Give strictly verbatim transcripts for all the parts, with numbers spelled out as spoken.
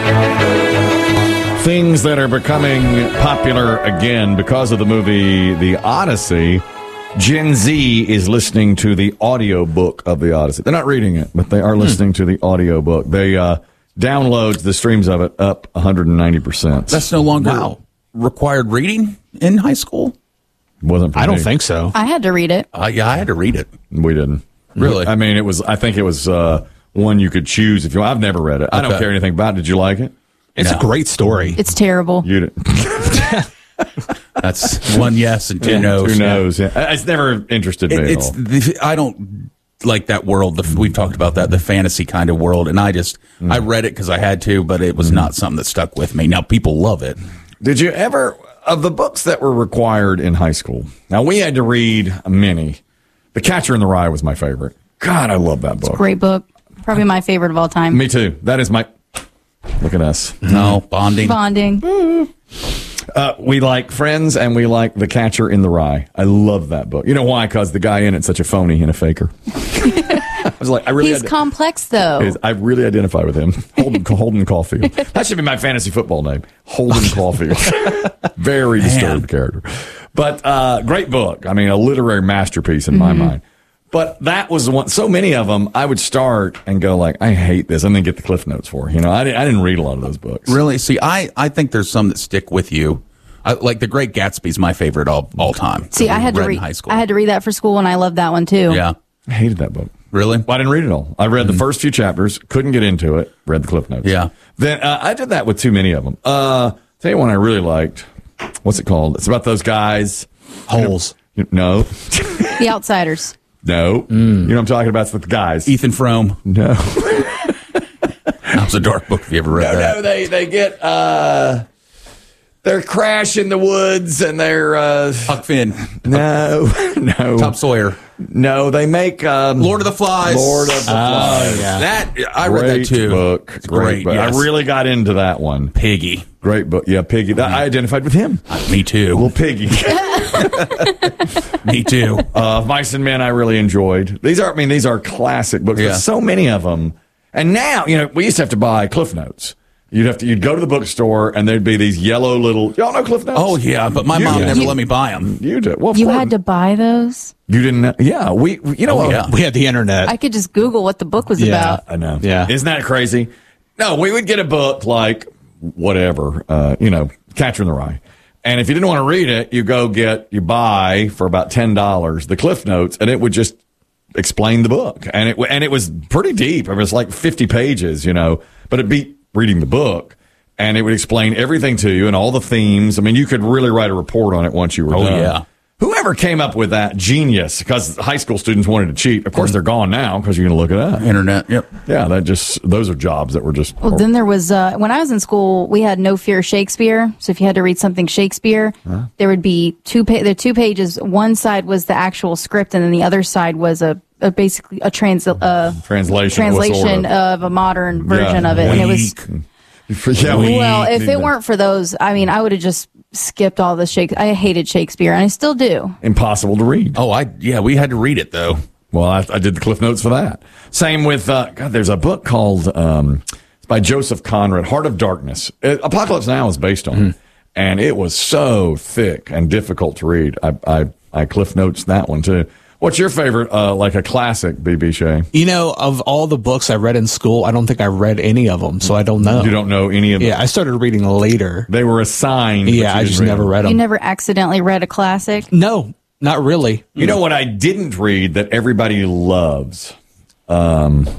Things that are becoming popular again because of the movie The Odyssey. Gen Z is listening to the audiobook of The Odyssey. They're not reading it, but they are listening hmm. to the audiobook. They uh, downloads the streams of it up one hundred ninety percent. That's no longer wow. required reading in high school? Wasn't for I me. don't think so. I had to read it. Uh, yeah, I had to read it. We didn't. Really? I mean, it was. I think it was uh, one you could choose if you. I've never read it. I Okay. don't care anything about it. Did you like it? It's No. a great story. It's terrible. You didn't. That's one yes and two Yeah, no's. Two no's. Yeah. It's never interested me It, at it's all. the, I don't like that world. The, we've talked about that, the fantasy kind of world, and I just Mm. I read it because I had to, but it was not something that stuck with me. Now people love it. Did you ever, of the books that were required in high school, now we had to read many. The Catcher in the Rye was my favorite. God, I love that book. Great book. Probably my favorite of all time. Me too. That is my, look at us. No bonding. Bonding. Uh, we like Friends and we like The Catcher in the Rye. I love that book. You know why? Because the guy in it's such a phony and a faker. I was like, I really He's ide- complex, though. is- I really identify with him. Holden, Holden Caulfield. That should be my fantasy football name. Holden Caulfield. Very disturbed character. But uh, great book. I mean, a literary masterpiece in my mind. But that was one. So many of them, I would start and go like, I hate this, and then get the Cliff Notes for. You know, I, I didn't read a lot of those books. Really? See, I, I think there's some that stick with you. I, like The Great Gatsby's my favorite all all time. See, that I we had to read read. in high school. I had to read that for school, and I loved that one too. Yeah. I hated that book. Really? Well, I didn't read it all. I read the first few chapters, couldn't get into it, read the Cliff Notes. Yeah. Then uh, I did that with too many of them. Uh, tell you one I really liked. What's it called? It's about those guys. Holes. You know, The Outsiders. no. You know what I'm talking about? It's with the guys. Ethan Frome. No. That was a dark book. If you ever read no, that? no, they, they get, uh, they're crashing the woods and they're, uh, Huck Finn. no, no. Tom Sawyer. No, they make, um, Lord of the Flies. Lord of the Flies. yeah. That I read Great that too. book. It's Great great. book. Yes. I really got into that one. Piggy. Great book. Yeah, Piggy. That, I identified with him. Uh, me too. Little Piggy. Me too. uh, Mice and Men I really enjoyed. These are, I mean, these are classic books. Yeah. There's so many of them. And now, you know, we used to have to buy Cliff Notes. You'd have to, you'd go to the bookstore and there'd be these yellow little, y'all know Cliff Notes? Oh yeah, but my You- mom never You- let me buy them. You did. Well, of You course. had to buy those. You didn't know. Yeah, we, you know Oh, what? yeah. We had the internet. I could just Google what the book was Yeah. about. I know. Yeah. Isn't that crazy? No, we would get a book like whatever, uh, you know, Catcher in the Rye. And if you didn't want to read it, you go get, you buy for about ten dollars the Cliff Notes, and it would just explain the book. And it, and it was pretty deep. It was like fifty pages, you know, but it beat reading the book. And it would explain everything to you and all the themes. I mean, you could really write a report on it once you were Oh, done. yeah. Whoever came up with that, genius, because high school students wanted to cheat. Of course, they're gone now because you're going to look it up. Internet. Yep. Yeah, that just those are jobs that were just. Well, then there was, uh, when I was in school, we had No Fear Shakespeare. So if you had to read something Shakespeare, there would be two, pa- there are two pages. One side was the actual script, and then the other side was a, a basically a trans, uh, translation, translation sort of. of a modern version Yeah. of it. And it was, Yeah, we- well, if need it to- weren't for those, I mean, I would have just skipped all the Shakespeare. I hated Shakespeare, and I still do. impossible to read. Oh, I yeah, we had to read it though. Well, I, I did the Cliff Notes for that. Same with uh, God. There's a book called um, it's by Joseph Conrad, Heart of Darkness. It, Apocalypse Now is based on, it. And it was so thick and difficult to read. I I, I Cliff Notes that one too. What's your favorite, uh, like a classic, B B. Shea? You know, of all the books I read in school, I don't think I read any of them, so I don't know. You don't know any of them? Yeah, I started reading later. They were assigned. but Yeah, you I didn't just read never them. read You them. never accidentally read a classic? No, not really. You know what I didn't read that everybody loves? Um,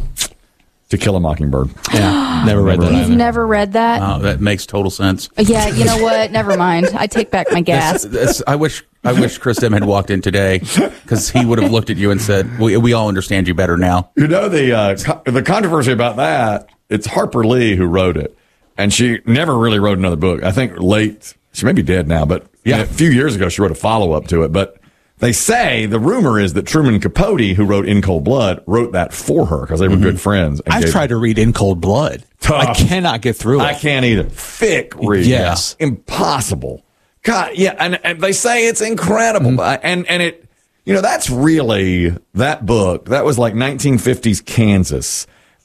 To Kill a Mockingbird. Yeah, never read that You've either. never read that? Oh, that makes total sense. Yeah, you know what? Never mind. I take back my gas. This- I wish I wish Chris Dim had walked in today because he would have looked at you and said, "We, we all understand you better now." You know the uh, co- the controversy about that. It's Harper Lee who wrote it, and she never really wrote another book. I think late. She may be dead now, but yeah, a few years ago she wrote a follow up to it. But they say the rumor is that Truman Capote, who wrote In Cold Blood, wrote that for her because they were good friends. and I've gave- tried to read In Cold Blood. Tough. I cannot get through it. I can't either. Thick read. Yes. Impossible. God, yeah, and, and they say it's incredible. Mm-hmm. I- And and it, you know, that's really that book. That was like nineteen fifties Kansas,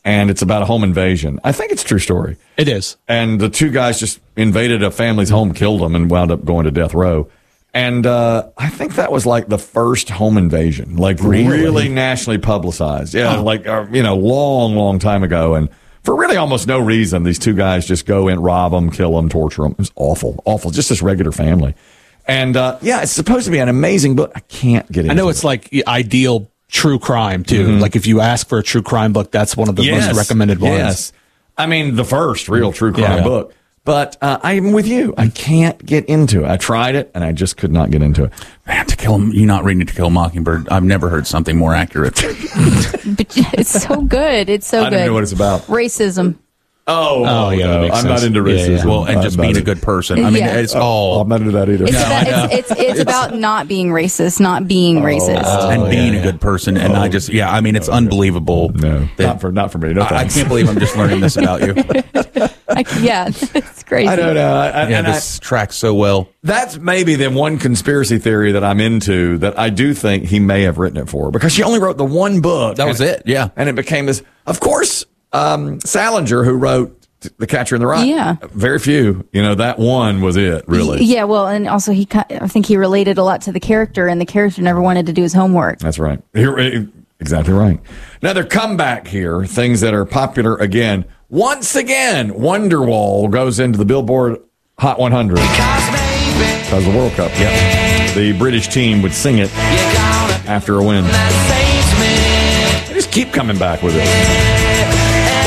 and it's about a home invasion. I think it's a true story. It is. And the two guys just invaded a family's home, killed them, and wound up going to death row. And uh, I think that was like the first home invasion, like really, really nationally publicized. Yeah, oh. like, uh, you know, long, long time ago. And for really almost no reason, these two guys just go in, rob them, kill them, torture them. It was awful, awful. Just this regular family. And uh, yeah, it's supposed to be an amazing book. I can't get into it. I know it's it. like ideal true crime, too. Mm-hmm. Like if you ask for a true crime book, that's one of the yes. most recommended ones. Yes. I mean, the first real true crime yeah. book. But uh, I'm with you. I can't get into it. I tried it, and I just could not get into it. Man, To Kill, you not reading To Kill a Mockingbird, I've never heard something more accurate. But it's so good. It's so I good. don't know what it's about. Racism. Oh, oh yeah, no. I'm sense. not into racism. Yeah, yeah. Well, and just I'm being not a good person. I mean, Yeah. it's all. Oh, I'm not into that either. It's, No, about, I know. it's, it's, it's about not being racist, not being racist. Uh, and Oh, being yeah, a good person, and Oh. I just, yeah, I mean, it's unbelievable. No, that- not for not for me. No I, I thanks. can't believe I'm just learning this about you. I, yeah, it's crazy. I don't know. I, I, Yeah, and this tracks so well. I, that's maybe the one conspiracy theory that I'm into that I do think he may have written it for, because she only wrote the one book. That was and- it, yeah. And it became this. Of course, um, Salinger, who wrote The Catcher in the Rye. Yeah. Very few. You know, that one was it, really. Yeah, well, and also he, ki- I think he related a lot to the character, and the character never wanted to do his homework. That's right. You're exactly right. Another comeback here, things that are popular again. Once again, Wonderwall goes into the Billboard Hot one hundred. Because of the World Cup. Yep. The British team would sing it after a win. They just keep coming back with it.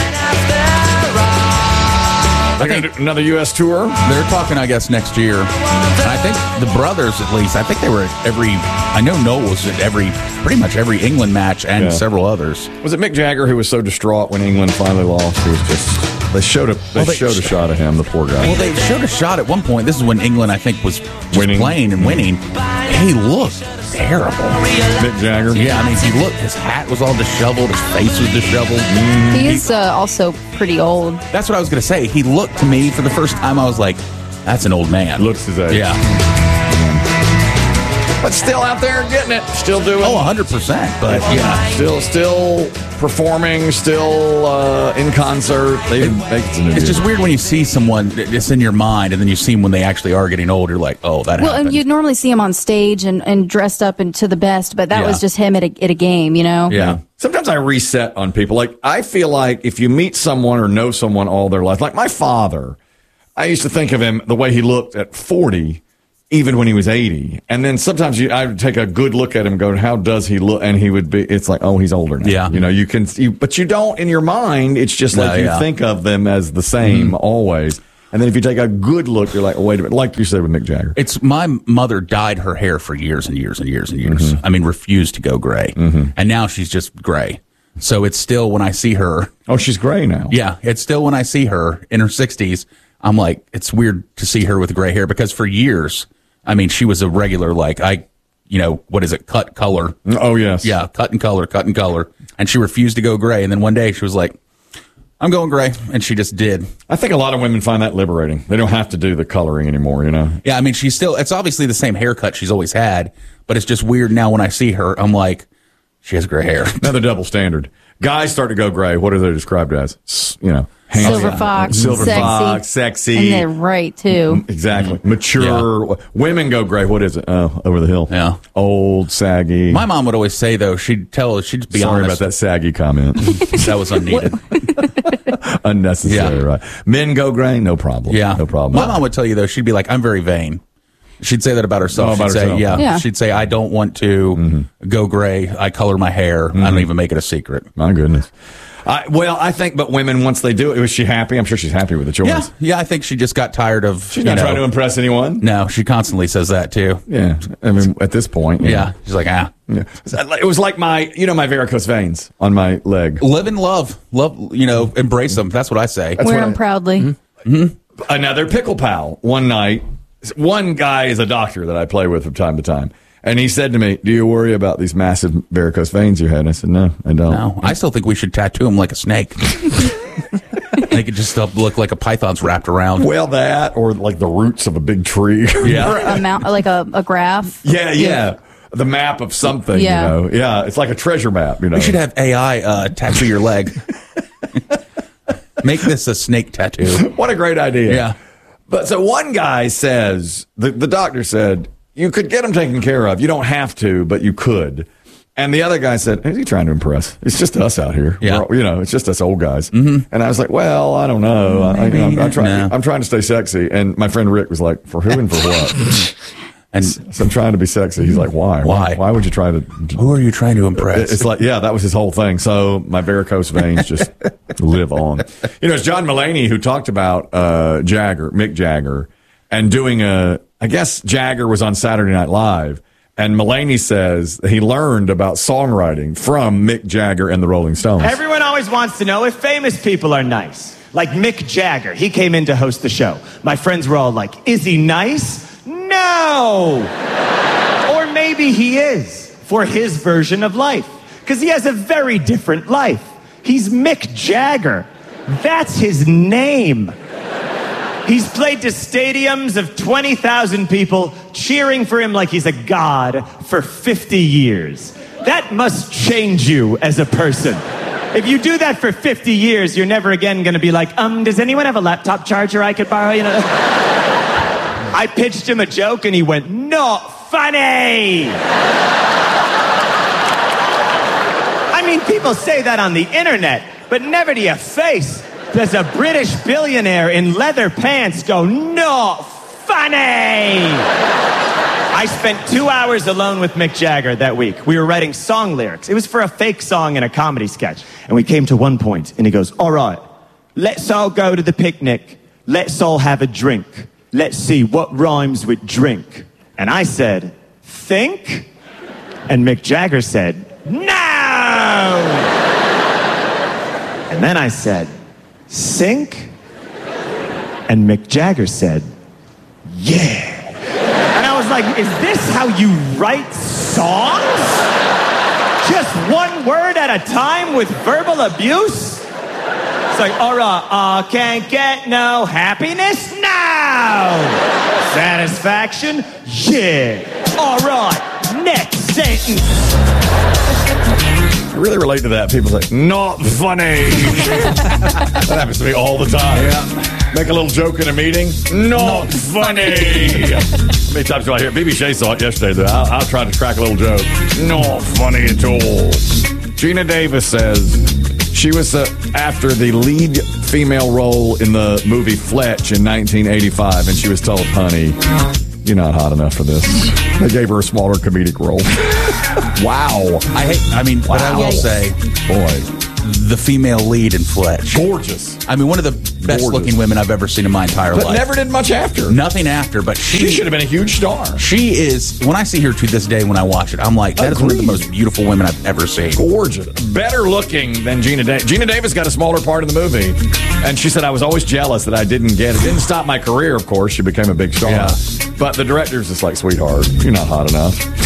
They're going to do another U S tour. They're talking, I guess, next year. And I think the brothers, at least, I think they were at every, I know Noel was at every, pretty much every England match and Yeah. several others. Was it Mick Jagger who was so distraught when England finally lost? He was just, they showed a, they, Well, they- showed a shot of him, the poor guy. Well, they showed a shot at one point. This is when England, I think, was just Winning. playing and winning. He looked terrible. Mick Jagger? Yeah, I mean, he looked, his hat was all disheveled, his face was disheveled. He is uh, also pretty old. That's what I was going to say. He looked to me for the first time, I was like, that's an old man. Looks his age. Yeah. But still out there getting it. Still doing Oh, one hundred percent. But yeah. Still, still performing, still uh, in concert. They didn't make it to New It's Year's. just weird when you see someone, it's in your mind, and then you see them when they actually are getting old. You're like, oh, that Well, happened. and you'd normally see him on stage and, and dressed up and to the best, but that Yeah. was just him at a, at a game, you know? yeah. Sometimes I reset on people. Like, I feel like if you meet someone or know someone all their life, like my father, I used to think of him the way he looked at forty, even when he was eighty. And then sometimes you, I would take a good look at him and go, how does he look? And he would be, it's like, oh, he's older now. Yeah. You know, you can, you, but you don't in your mind. It's just No, like you yeah. think of them as the same always. And then if you take a good look, you're like, oh, wait a minute. Like you said with Mick Jagger. It's my mother dyed her hair for years and years and years and years. I mean, refused to go gray. And now she's just gray. So it's still when I see her, Oh, she's gray now. yeah, it's still when I see her in her sixties, I'm like, it's weird to see her with gray hair because for years, I mean, she was a regular, like, I, you know, what is it, cut color. Oh, yes. Yeah, cut and color, cut and color. And she refused to go gray. And then one day she was like, I'm going gray. And she just did. I think a lot of women find that liberating. They don't have to do the coloring anymore, you know? Yeah, I mean, she's still, it's obviously the same haircut she's always had, but it's just weird now when I see her, I'm like, she has gray hair. Another double standard. Guys start to go gray. What are they described as? S- You know, handsome, Silver fox, silver sexy. fox, sexy. And they're right, too. Exactly. Mature. Women go gray. What is it? Oh, over the hill. Yeah. Old, saggy. My mom would always say, though, she'd tell, she'd be Sorry honest. about that saggy comment. That was unneeded. Unnecessary, Yeah. right? Men go gray. No problem. Yeah. No problem. My mom would tell you, though, she'd be like, I'm very vain. She'd say that about herself. Oh, about she'd say, herself. yeah. Yeah. She'd say, I don't want to go gray. I color my hair. I don't even make it a secret. My goodness. I, well, I think, but women, once they do it, was she happy? I'm sure she's happy with the choice. Yeah. Yeah, I think she just got tired of. She's you not know, trying to impress anyone. No, she constantly says that, too. Yeah. I mean, at this point. you Yeah. know. She's like, ah. Yeah. It was like my, you know, my varicose veins on my leg. Live and love. Love, you know, embrace them. That's what I say. That's Wear what them I- proudly. Another pickle pal one night. One guy is a doctor that I play with from time to time. And he said to me, do you worry about these massive varicose veins you had? And I said, no, I don't. No, I still think we should tattoo him like a snake. They could just uh, look like a python's wrapped around. Well, that or like the roots of a big tree. Yeah. Or a mount, like a, a graph. yeah, yeah. The map of something, Yeah. you know. Yeah, it's like a treasure map, you know. We should have A I uh, tattoo your leg. Make this a snake tattoo. What a great idea. Yeah. But so one guy says, the, the doctor said, you could get him taken care of. You don't have to, but you could. And the other guy said, who's he trying to impress? It's just us out here. Yeah. We're, you know, it's just us old guys. Mm-hmm. And I was like, well, I don't know. I, you know I'm, I'm, trying, no. I'm trying to stay sexy. And my friend Rick was like, for who and for what? And so I'm trying to be sexy. He's like, why? Why? Why would you try to? Who are you trying to impress? It's like, yeah, that was his whole thing. So my varicose veins just live on. You know, it's John Mulaney who talked about uh, Jagger, Mick Jagger, and doing a, I guess Jagger was on Saturday Night Live. And Mulaney says he learned about songwriting from Mick Jagger and the Rolling Stones. Everyone always wants to know if famous people are nice. Like Mick Jagger. He came in to host the show. My friends were all like, is he nice? No! Or maybe he is, for his version of life. Because he has a very different life. He's Mick Jagger. That's his name. He's played to stadiums of twenty thousand people cheering for him like he's a god for fifty years. That must change you as a person. If you do that for fifty years, you're never again going to be like, um, does anyone have a laptop charger I could borrow? You know? I pitched him a joke and he went, not funny. I mean, people say that on the internet, but never to your face. Does a British billionaire in leather pants go, not funny? I spent two hours alone with Mick Jagger that week. We were writing song lyrics. It was for a fake song in a comedy sketch. And we came to one point, and he goes, all right, let's all go to the picnic. Let's all have a drink. Let's see what rhymes with drink. And I said, think? And Mick Jagger said, no! And then I said, sink? And Mick Jagger said, yeah. And I was like, is this how you write songs? Just one word at a time with verbal abuse? It's like, all right, I can't get no happiness now. Satisfaction? Yeah. All right, next sentence. I really relate to that. People say, not funny. That happens to me all the time. Yeah. Make a little joke in a meeting. Not funny. How many times do I hear it? B B Shea saw it yesterday. Though. I'll, I'll try to crack a little joke. Not funny at all. Gina Davis says she was uh, after the lead female role in the movie Fletch in nineteen eighty-five, and she was told, honey, you're not hot enough for this. They gave her a smaller comedic role. Wow. I hate, I mean, wow. But I will say, boy, the female lead in Fletch. Gorgeous. I mean, one of the best Gorgeous. looking women I've ever seen in my entire but life. But never did much after. Nothing after, but she, she should have been a huge star. She is, when I see her to this day when I watch it, I'm like, that Agreed. is one of the most beautiful women I've ever seen. Gorgeous. Better looking than Gina Davis. Gina Davis got a smaller part in the movie, and she said, I was always jealous that I didn't get it. It didn't stop my career, of course. She became a big star. Yeah. But the director's just like, sweetheart, you're not hot enough.